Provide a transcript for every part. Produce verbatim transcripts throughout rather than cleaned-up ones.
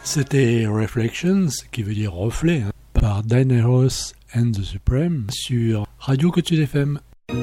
C'était Reflections, qui veut dire reflet, hein, par Diana Ross and the Supreme sur Radio Côte Sud F M.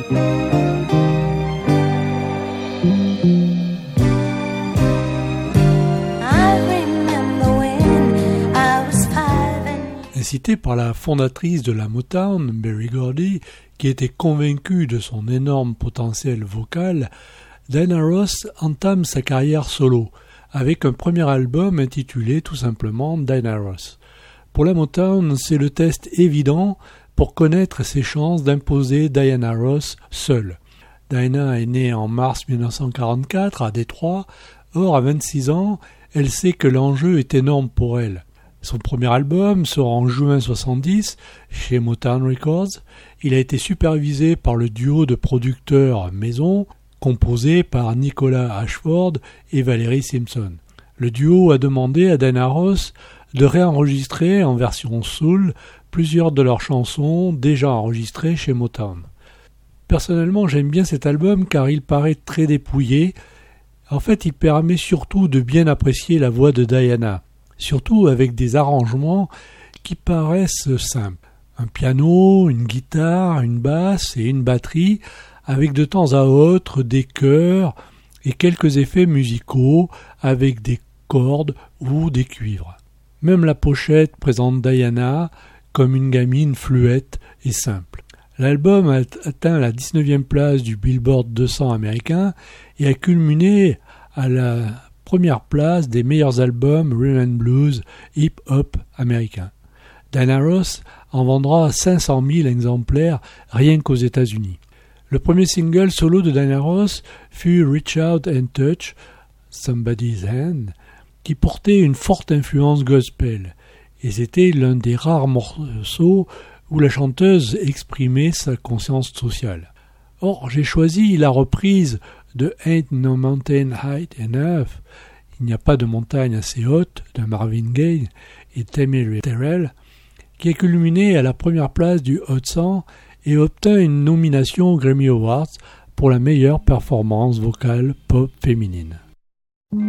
Incitée par la fondatrice de la Motown, Berry Gordy, qui était convaincue de son énorme potentiel vocal, Diana Ross entame sa carrière solo, avec un premier album intitulé tout simplement Diana Ross. Pour la Motown, c'est le test évident pour connaître ses chances d'imposer Diana Ross seule. Diana est née en mars dix-neuf cent quarante-quatre à Détroit. Or, à vingt-six ans, elle sait que l'enjeu est énorme pour elle. Son premier album sort en juin soixante-dix chez Motown Records. Il a été supervisé par le duo de producteurs Maison, composé par Nicolas Ashford et Valerie Simpson. Le duo a demandé à Diana Ross de réenregistrer en version soul plusieurs de leurs chansons déjà enregistrées chez Motown. Personnellement, j'aime bien cet album car il paraît très dépouillé. En fait, il permet surtout de bien apprécier la voix de Diana, surtout avec des arrangements qui paraissent simples. Un piano, une guitare, une basse et une batterie, avec de temps à autre des chœurs et quelques effets musicaux avec des cordes ou des cuivres. Même la pochette présente Diana comme une gamine fluette et simple. L'album a atteint la dix-neuvième place du Billboard deux cents américain et a culminé à la première place des meilleurs albums rhythm and blues hip-hop américains. Diana Ross en vendra cinq cent mille exemplaires rien qu'aux États-Unis. Le premier single solo de Diana Ross fut Reach Out and Touch Somebody's Hand, qui portait une forte influence gospel, et c'était l'un des rares morceaux où la chanteuse exprimait sa conscience sociale. Or, j'ai choisi la reprise de Ain't No Mountain High Enough, Il n'y a pas de montagne assez haute, de Marvin Gaye et Tammy Terrell, qui a culminé à la première place du Hot cent et obtint une nomination aux Grammy Awards pour la meilleure performance vocale pop féminine.